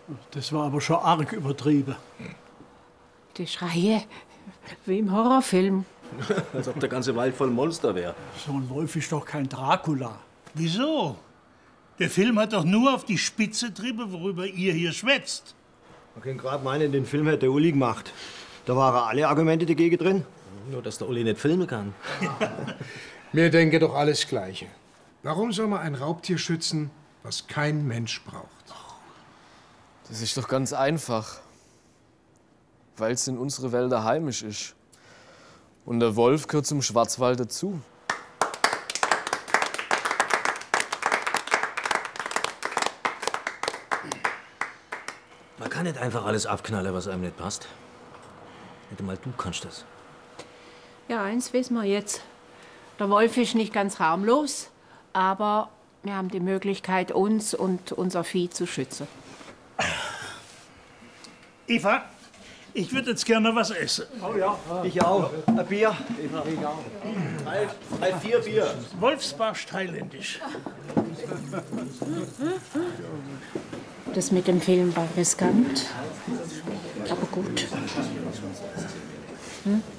Das war aber schon arg übertrieben. Die Schreie, wie im Horrorfilm. Als ob der ganze Wald voll Monster wäre. So ein Wolf ist doch kein Dracula. Wieso? Der Film hat doch nur auf die Spitze getrieben, worüber ihr hier schwätzt. Man kann gerade meinen, den Film hätte der Uli gemacht. Da waren alle Argumente dagegen drin. Nur, dass der Uli nicht filmen kann. Mir denke doch alles Gleiche. Warum soll man ein Raubtier schützen, was kein Mensch braucht? Das ist doch ganz einfach. Weil es in unsere Wälder heimisch ist. Und der Wolf gehört zum Schwarzwald dazu. Man kann nicht einfach alles abknallen, was einem nicht passt. Nicht einmal du kannst das. Ja, eins wissen wir jetzt. Der Wolf ist nicht ganz harmlos, aber wir haben die Möglichkeit, uns und unser Vieh zu schützen. Eva, ich würde jetzt gerne was essen. Oh ja. Ich auch. Ein Bier. Drei, 4 Bier. Wolfsbarsch thailändisch. Das mit dem Film war riskant, aber gut. Hm?